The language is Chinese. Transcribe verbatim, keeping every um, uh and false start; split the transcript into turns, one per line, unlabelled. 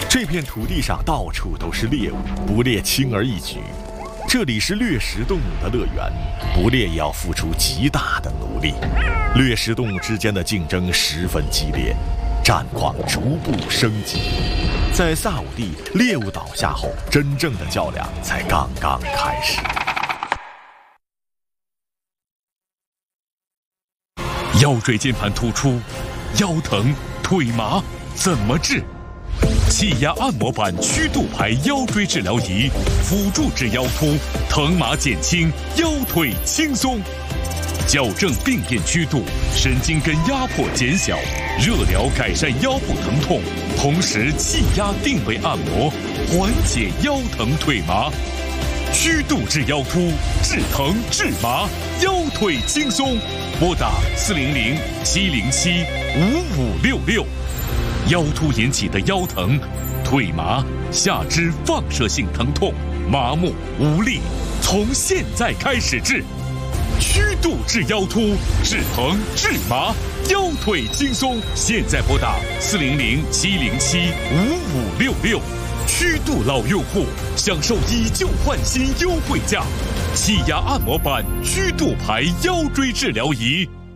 这片土地上到处都是猎物，捕猎轻而易举。这里是掠食动物的乐园，捕猎也要付出极大的努力。掠食动物之间的竞争十分激烈，战况逐步升级。在萨武地猎物倒下后，真正的较量才刚刚开始。
腰椎间盘突出、腰疼、腿麻怎么治？气压按摩板曲度牌腰椎治疗仪，辅助治腰突，疼麻减轻，腰腿轻松。矫正病变曲度，神经根压迫减小，热疗改善腰部疼痛，同时气压定位按摩，缓解腰疼腿麻。曲度治腰突，治疼治麻，腰腿轻松。拨打四零零七零七五五六六。腰突引起的腰疼、腿麻、下肢放射性疼痛、麻木无力，从现在开始治。曲度治腰突，治疼治麻，腰腿轻松。现在拨打四零零七零七五五六六。曲度老用户享受以旧换新优惠价，气压按摩板曲度牌腰椎治疗仪。